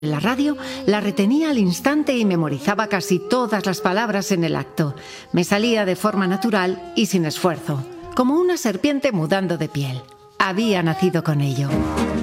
La radio la retenía al instante y memorizaba casi todas las palabras en el acto. Me salía de forma natural y sin esfuerzo, como una serpiente mudando de piel. Había nacido con ello.